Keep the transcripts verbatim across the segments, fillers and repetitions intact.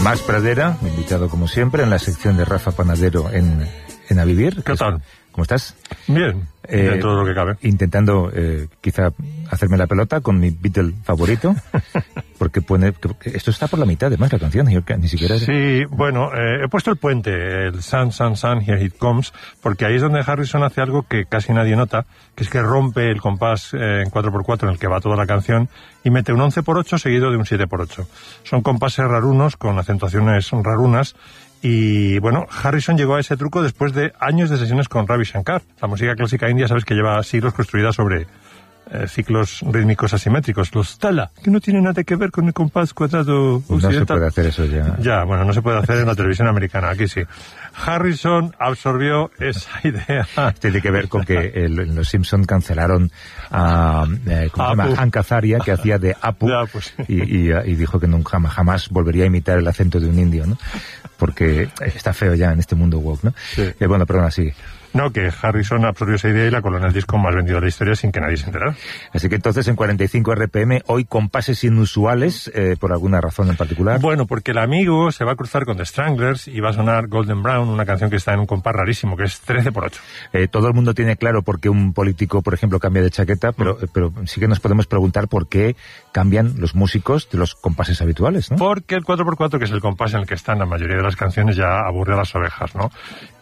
Más Pradera, invitado como siempre en la sección de Rafa Panadero en, en A Vivir. ¿Qué tal? ¿Cómo estás? Bien, eh, de todo lo que cabe. Intentando eh, quizá hacerme la pelota con mi Beatle favorito, porque pone, que esto está por la mitad además la canción, yo ni siquiera... Sí, bueno, eh, he puesto el puente, el Sun, Sun, Sun, Here It Comes, porque ahí es donde Harrison hace algo que casi nadie nota, que es que rompe el compás eh, en cuatro por cuatro en el que va toda la canción y mete un once por ocho seguido de un siete por ocho. Son compases rarunos con acentuaciones rarunas. Y bueno, Harrison llegó a ese truco después de años de sesiones con Ravi Shankar. La música clásica india, sabes que lleva siglos construida sobre eh, ciclos rítmicos asimétricos. Los tala, que no tienen nada que ver con el compás cuadrado occidental. No se puede hacer eso ya. Ya, bueno, no se puede hacer en la televisión americana, aquí sí. Harrison absorbió esa idea. Tiene que ver con que el, los Simpson cancelaron a, eh, ¿cómo se llama? Hank Azaria, que hacía de Apu, ya, pues. y, y, y dijo que nunca jamás volvería a imitar el acento de un indio, ¿no? Porque está feo ya en este mundo woke, ¿no? Sí. Eh, bueno, perdona, sigue. No, que Harrison absorbió esa idea y la coló en el disco más vendido de la historia sin que nadie se enterara. Así que entonces en cuarenta y cinco R P M, hoy compases inusuales, eh, por alguna razón en particular. Bueno, porque el amigo se va a cruzar con The Stranglers y va a sonar Golden Brown, una canción que está en un compás rarísimo, que es trece por ocho. Eh, todo el mundo tiene claro por qué un político, por ejemplo, cambia de chaqueta, pero, mm. pero sí que nos podemos preguntar por qué cambian los músicos de los compases habituales, ¿no? Porque el cuatro por cuatro, que es el compás en el que están la mayoría de las canciones, ya aburre a las ovejas, ¿no?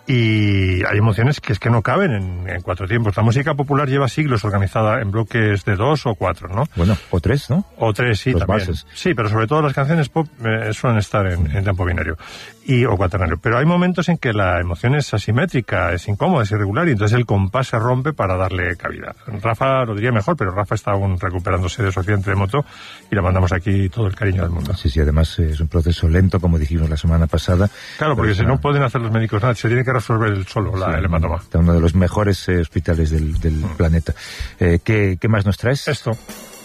Y hay emociones que es que no caben en, en cuatro tiempos. La música popular lleva siglos organizada en bloques de dos o cuatro, ¿no? Bueno, o tres, ¿no? O tres, sí, Los también. bases. Sí, pero sobre todo las canciones pop eh, suelen estar en, en tiempo binario y, o cuaternario. Pero hay momentos en que la emoción es asimétrica, es incómoda, es irregular, y entonces el compás se rompe para darle cabida. Rafa lo diría mejor, pero Rafa está aún recuperándose de su accidente de moto y le mandamos aquí todo el cariño del mundo. Sí, sí, además es un proceso lento, como dijimos la semana pasada. Claro, porque si no pueden hacer los médicos nada, se tiene que resolver el solo, la, sí, el hematoma. Está uno de los mejores eh, hospitales del, del mm. planeta. Eh, ¿qué, ¿Qué más nos traes? Esto.